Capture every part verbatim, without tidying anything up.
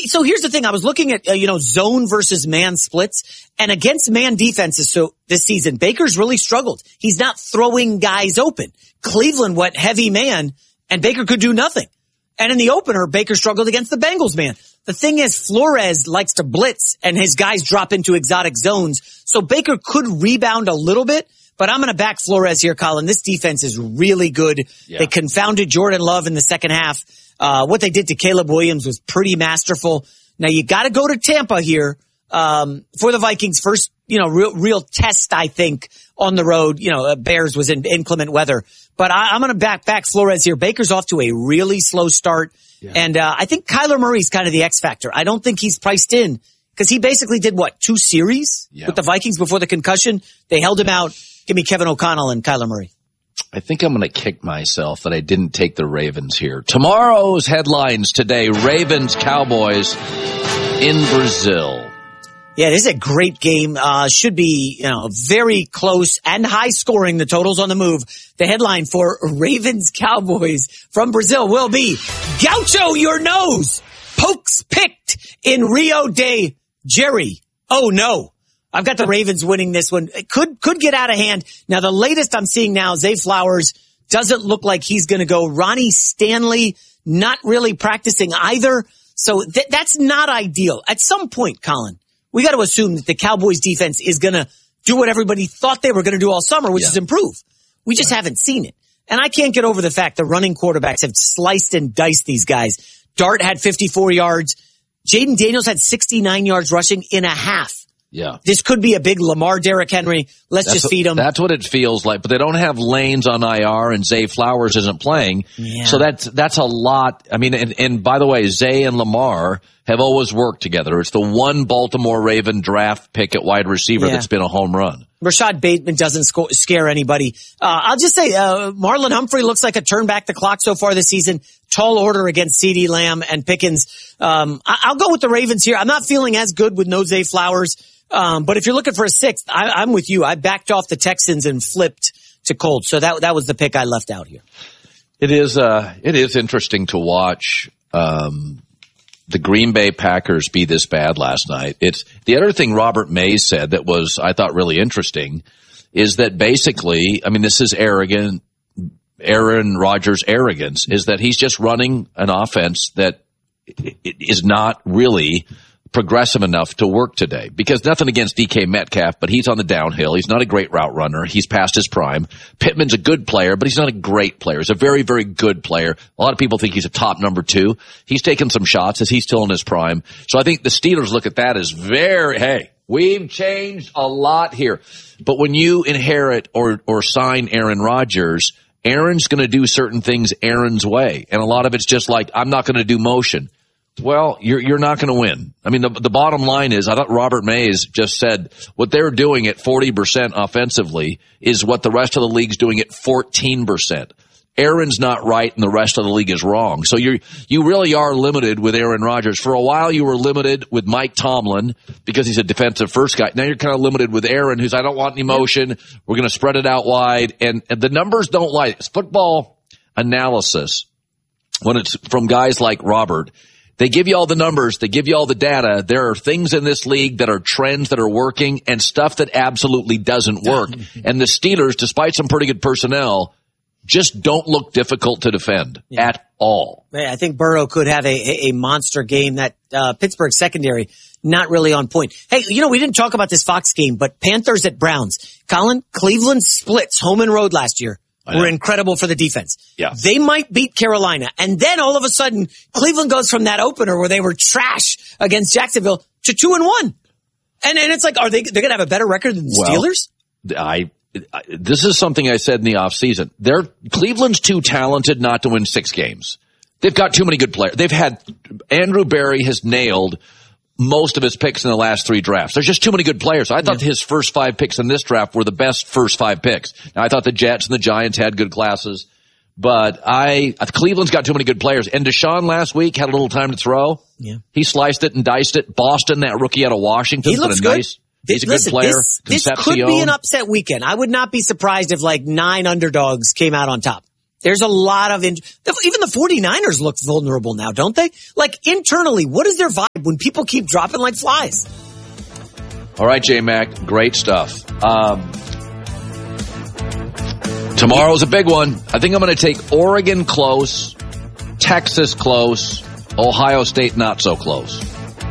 so here's the thing. I was looking at, uh, you know, zone versus man splits, and against man defenses. So this season, Baker's really struggled. He's not throwing guys open. Cleveland went heavy man, and Baker could do nothing. And in the opener, Baker struggled against the Bengals man. The thing is, Flores likes to blitz, and his guys drop into exotic zones. So Baker could rebound a little bit, but I'm going to back Flores here, Colin. This defense is really good. Yeah. They confounded Jordan Love in the second half. Uh, what they did to Caleb Williams was pretty masterful. Now you got to go to Tampa here, um, for the Vikings' first, you know, real, real test, I think, on the road. You know, uh, Bears was in inclement weather, but I, I'm going to back, back Flores here. Baker's off to a really slow start. Yeah. And, uh, I think Kyler Murray's kind of the X factor. I don't think he's priced in because he basically did what, two series yeah. with the Vikings before the concussion. They held him out. Give me Kevin O'Connell and Kyler Murray. I think I'm going to kick myself that I didn't take the Ravens here. Tomorrow's headlines today, Ravens, Cowboys in Brazil. Yeah, this is a great game. Uh, should be, you know, very close and high scoring. The totals on the move. The headline for Ravens, Cowboys from Brazil will be Gaucho your nose. Pokes picked in Rio de Janeiro. Oh no. I've got the Ravens winning this one. It could, could get out of hand. Now, the latest I'm seeing now, Zay Flowers doesn't look like he's going to go. Ronnie Stanley, not really practicing either. So th- that's not ideal. At some point, Colin, we got to assume that the Cowboys defense is going to do what everybody thought they were going to do all summer, which yeah. is improve. We just yeah. haven't seen it. And I can't get over the fact the running quarterbacks have sliced and diced these guys. Dart had fifty-four yards. Jaden Daniels had sixty-nine yards rushing in a half. Yeah. This could be a big Lamar Derrick Henry. Let's that's just what, feed him. That's what it feels like. But they don't have Lanes on I R and Zay Flowers isn't playing. Yeah. So that's, that's a lot. I mean, and, and by the way, Zay and Lamar have always worked together. It's the one Baltimore Raven draft pick at wide receiver yeah. that's been a home run. Rashad Bateman doesn't sco- scare anybody. Uh, I'll just say, uh, Marlon Humphrey looks like a turn back the clock so far this season. Tall order against CeeDee Lamb and Pickens. Um, I- I'll go with the Ravens here. I'm not feeling as good with no Zay Flowers. Um, but if you're looking for a sixth, I, I'm with you. I backed off the Texans and flipped to Colts. So that, that was the pick I left out here. It is, uh, it is interesting to watch, um, the Green Bay Packers be this bad last night. It's the other thing Robert Mays said that was, I thought, really interesting is that basically, I mean, this is arrogant, Aaron Rodgers' arrogance is that he's just running an offense that is not really progressive enough to work today. Because nothing against D K Metcalf, but he's on the downhill. He's not a great route runner. He's past his prime. Pittman's a good player, but he's not a great player. He's a very, very good player. A lot of people think he's a top number two. He's taken some shots as he's still in his prime. So I think the Steelers look at that as very, hey, we've changed a lot here. But when you inherit or, or sign Aaron Rodgers, Aaron's going to do certain things Aaron's way. And a lot of it's just like, I'm not going to do motion. Well, you're you're not going to win. I mean, the the bottom line is, I thought Robert Mays just said what they're doing at forty percent offensively is what the rest of the league's doing at fourteen percent. Aaron's not right and the rest of the league is wrong. So you you really are limited with Aaron Rodgers. For a while you were limited with Mike Tomlin because he's a defensive first guy. Now you're kind of limited with Aaron, who's I don't want any motion. We're going to spread it out wide. And, and the numbers don't lie. It's football analysis, when it's from guys like Robert, they give you all the numbers. They give you all the data. There are things in this league that are trends that are working and stuff that absolutely doesn't work. And the Steelers, despite some pretty good personnel, just don't look difficult to defend yeah. at all. I think Burrow could have a, a monster game. That uh, Pittsburgh secondary, not really on point. Hey, you know, we didn't talk about this Fox game, but Panthers at Browns. Colin, Cleveland splits home and road last year. Were incredible for the defense. Yeah. They might beat Carolina. And then all of a sudden, Cleveland goes from that opener where they were trash against Jacksonville to two and one. And and it's like, are they, they're going to have a better record than the well, Steelers? I, I, this is something I said in the offseason. They're, Cleveland's too talented not to win six games. They've got too many good players. They've had, Andrew Berry has nailed most of his picks in the last three drafts. There's just too many good players. I thought yeah. his first five picks in this draft were the best first five picks. Now, I thought the Jets and the Giants had good classes, but I, Cleveland's got too many good players. And Deshaun last week had a little time to throw. Yeah. He sliced it and diced it. Boston, that rookie out of Washington, he looks good. Nice, he's a Listen, good player. This, this could be an upset weekend. I would not be surprised if like nine underdogs came out on top. There's a lot of, in, even the 49ers look vulnerable now, don't they? Like internally, what is their vibe when people keep dropping like flies? All right, J-Mac, great stuff. Um, tomorrow's a big one. I think I'm going to take Oregon close, Texas close, Ohio State not so close.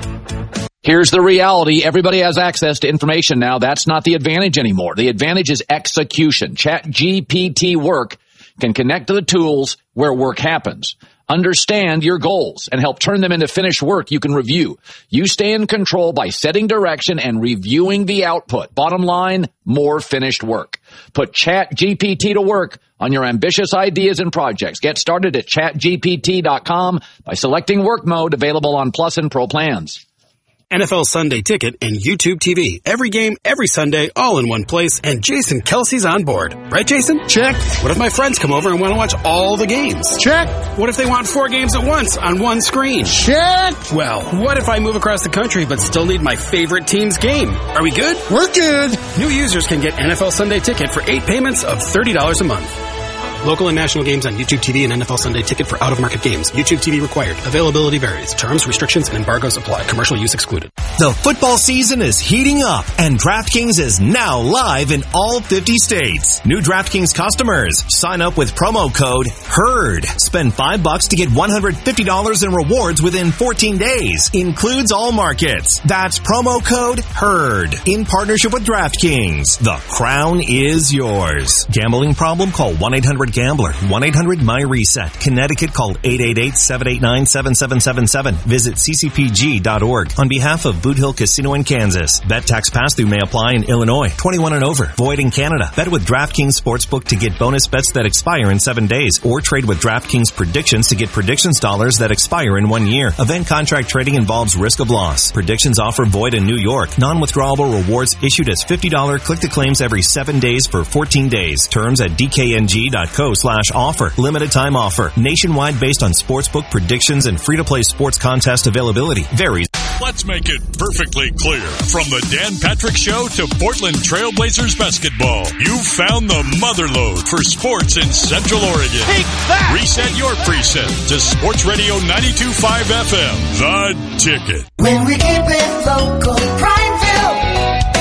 Here's the reality. Everybody has access to information now. That's not the advantage anymore. The advantage is execution. ChatGPT Work can connect to the tools where work happens. Understand your goals and help turn them into finished work you can review. You stay in control by setting direction and reviewing the output. Bottom line, more finished work. Put ChatGPT to work on your ambitious ideas and projects. Get started at chat G P T dot com by selecting work mode, available on Plus and Pro plans. N F L Sunday Ticket and YouTube T V. Every game, every Sunday, all in one place, and Jason Kelsey's on board. Right, Jason? Check. What if my friends come over and want to watch all the games? Check. What if they want four games at once on one screen? Check. Well, what if I move across the country but still need my favorite team's game? Are we good? We're good. New users can get N F L Sunday Ticket for eight payments of thirty dollars a month. Local and national games on YouTube T V and N F L Sunday Ticket for out-of-market games. YouTube T V required. Availability varies. Terms, restrictions, and embargoes apply. Commercial use excluded. The football season is heating up, and DraftKings is now live in all fifty states. New DraftKings customers, sign up with promo code HERD. Spend five bucks to get one hundred fifty dollars in rewards within fourteen days. Includes all markets. That's promo code HERD. In partnership with DraftKings. The crown is yours. Gambling problem? Call one eight hundred gambler. one eight hundred my reset. Connecticut, call eight eight eight, seven eight nine, seven seven seven seven. Visit c c p g dot org. On behalf of Boot Hill Casino in Kansas. Bet tax pass-through may apply in Illinois. twenty-one and over. Void in Canada. Bet with DraftKings Sportsbook to get bonus bets that expire in seven days. Or trade with DraftKings Predictions to get predictions dollars that expire in one year. Event contract trading involves risk of loss. Predictions offer void in New York. Non-withdrawable rewards issued as fifty dollars click-to-claims every seven days for fourteen days. Terms at d k n g dot co slash offer. Limited time offer. Nationwide based on sportsbook predictions and free-to-play sports contest availability. Varies. Let's make it perfectly clear. From the Dan Patrick Show to Portland Trailblazers basketball, you found the motherlode for sports in Central Oregon. Take that! Reset your preset to Sports Radio ninety-two point five F M. The Ticket. When we keep it local, Prineville.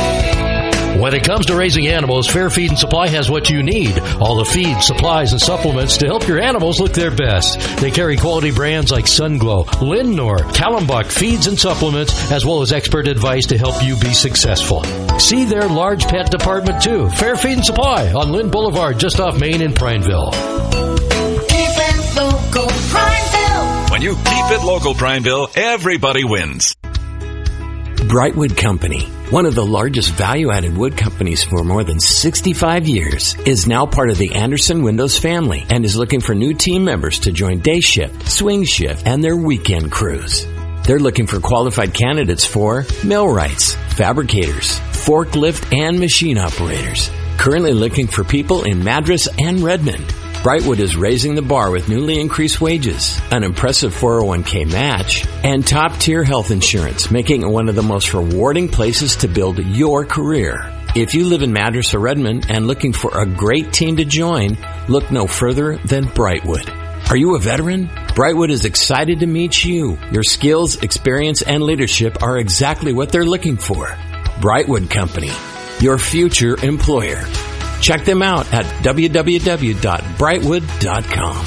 When it comes to raising animals, Fair Feed and Supply has what you need. All the feed, supplies, and supplements to help your animals look their best. They carry quality brands like Sunglow, Lindnor, Kallenbach Feeds and Supplements, as well as expert advice to help you be successful. See their large pet department too. Fair Feed and Supply on Lynn Boulevard, just off Main in Prineville. Keep it local, Prineville. When you keep it local, Prineville, everybody wins. Brightwood Company, one of the largest value-added wood companies for more than sixty-five years, is now part of the Anderson Windows family and is looking for new team members to join day shift, swing shift, and their weekend crews. They're looking for qualified candidates for millwrights, fabricators, forklift, and machine operators. Currently looking for people in Madras and Redmond. Brightwood is raising the bar with newly increased wages, an impressive four oh one k match, and top-tier health insurance, making it one of the most rewarding places to build your career. If you live in Madras or Redmond and looking for a great team to join, look no further than Brightwood. Are you a veteran? Brightwood is excited to meet you. Your skills, experience, and leadership are exactly what they're looking for. Brightwood Company, your future employer. Check them out at w w w dot brightwood dot com.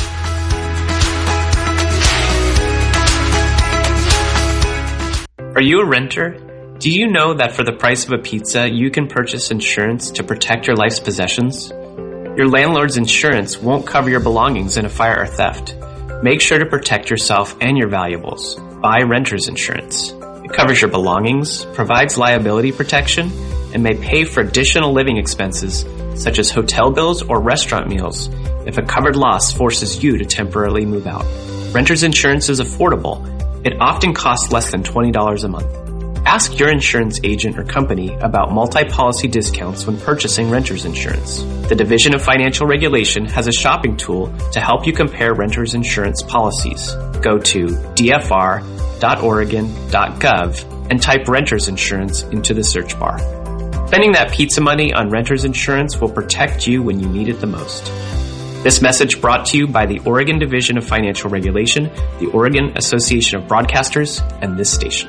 Are you a renter? Do you know that for the price of a pizza, you can purchase insurance to protect your life's possessions? Your landlord's insurance won't cover your belongings in a fire or theft. Make sure to protect yourself and your valuables. Buy renter's insurance. It covers your belongings, provides liability protection, and may pay for additional living expenses such as hotel bills or restaurant meals if a covered loss forces you to temporarily move out. Renter's insurance is affordable. It often costs less than twenty dollars a month. Ask your insurance agent or company about multi-policy discounts when purchasing renter's insurance. The Division of Financial Regulation has a shopping tool to help you compare renter's insurance policies. Go to d f r dot oregon dot gov and type renter's insurance into the search bar. Spending that pizza money on renter's insurance will protect you when you need it the most. This message brought to you by the Oregon Division of Financial Regulation, the Oregon Association of Broadcasters, and this station.